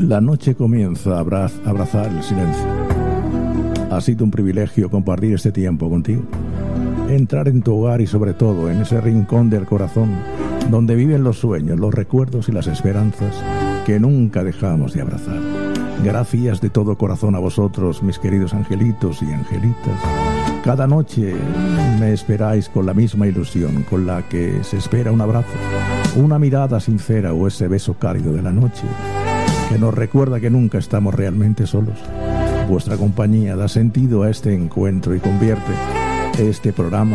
La noche comienza a abrazar el silencio. Ha sido un privilegio compartir este tiempo contigo. Entrar en tu hogar y sobre todo en ese rincón del corazón donde viven los sueños, los recuerdos y las esperanzas que nunca dejamos de abrazar. Gracias de todo corazón a vosotros, mis queridos angelitos y angelitas. Cada noche me esperáis con la misma ilusión con la que se espera un abrazo, una mirada sincera o ese beso cálido de la noche que nos recuerda que nunca estamos realmente solos. Vuestra compañía da sentido a este encuentro y convierte este programa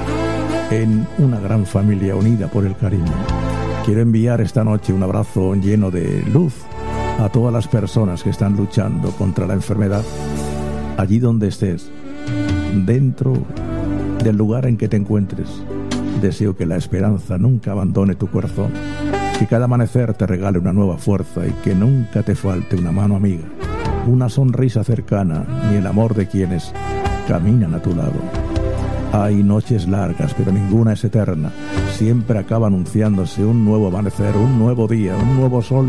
en una gran familia unida por el cariño. Quiero enviar esta noche un abrazo lleno de luz a todas las personas que están luchando contra la enfermedad. Allí donde estés, dentro del lugar en que te encuentres, deseo que la esperanza nunca abandone tu corazón, que cada amanecer te regale una nueva fuerza y que nunca te falte una mano amiga, una sonrisa cercana ni el amor de quienes caminan a tu lado. Hay noches largas, pero ninguna es eterna. Siempre acaba anunciándose un nuevo amanecer, un nuevo día, un nuevo sol.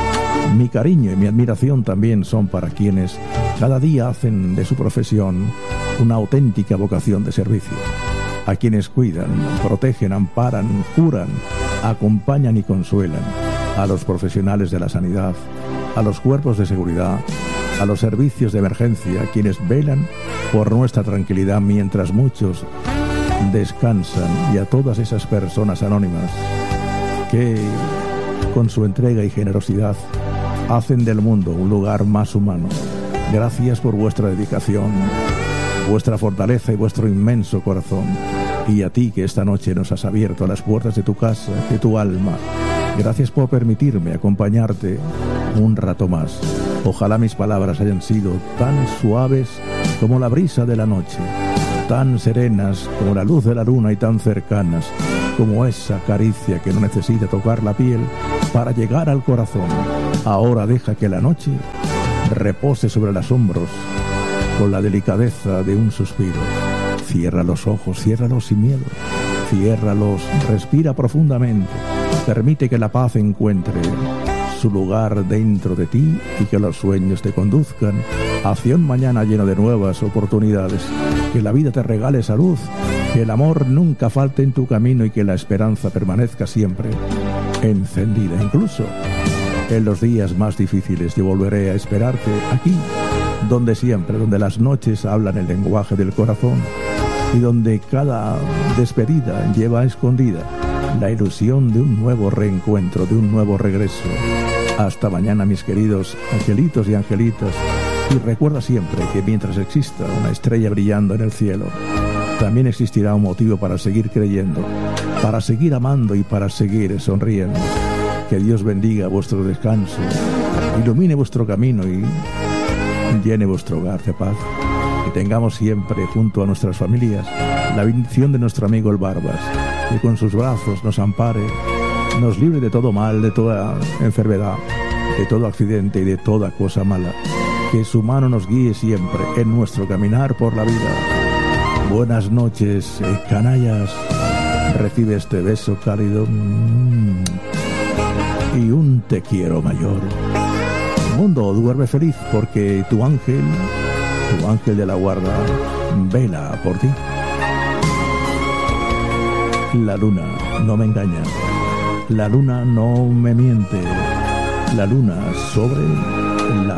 Mi cariño y mi admiración también son para quienes cada día hacen de su profesión una auténtica vocación de servicio. A quienes cuidan, protegen, amparan, curan, acompañan y consuelan. A los profesionales de la sanidad, a los cuerpos de seguridad, a los servicios de emergencia, quienes velan por nuestra tranquilidad mientras muchos descansan, y a todas esas personas anónimas que con su entrega y generosidad hacen del mundo un lugar más humano. Gracias por vuestra dedicación, vuestra fortaleza y vuestro inmenso corazón. Y a ti que esta noche nos has abierto las puertas de tu casa, de tu alma, gracias por permitirme acompañarte un rato más. Ojalá mis palabras hayan sido tan suaves como la brisa de la noche, tan serenas como la luz de la luna y tan cercanas como esa caricia que no necesita tocar la piel para llegar al corazón. Ahora deja que la noche repose sobre los hombros con la delicadeza de un suspiro. Cierra los ojos, ciérralos sin miedo, ciérralos, respira profundamente, permite que la paz encuentre su lugar dentro de ti y que los sueños te conduzcan hacia un mañana lleno de nuevas oportunidades. Que la vida te regale salud, que el amor nunca falte en tu camino y que la esperanza permanezca siempre encendida. Incluso en los días más difíciles yo volveré a esperarte aquí, donde siempre, donde las noches hablan el lenguaje del corazón y donde cada despedida lleva escondida la ilusión de un nuevo reencuentro, de un nuevo regreso. Hasta mañana, mis queridos angelitos y angelitas, y recuerda siempre que mientras exista una estrella brillando en el cielo, también existirá un motivo para seguir creyendo, para seguir amando y para seguir sonriendo. Que Dios bendiga vuestro descanso, ilumine vuestro camino y llene vuestro hogar de paz. Que tengamos siempre junto a nuestras familias la bendición de nuestro amigo el Barbas, que con sus brazos nos ampare, nos libre de todo mal, de toda enfermedad, de todo accidente y de toda cosa mala. Que su mano nos guíe siempre en nuestro caminar por la vida. Buenas noches, canallas. Recibe este beso cálido y un te quiero mayor. Mundo, duerme feliz porque tu ángel de la guarda, vela por ti. La luna no me engaña, la luna no me miente, la luna sobre la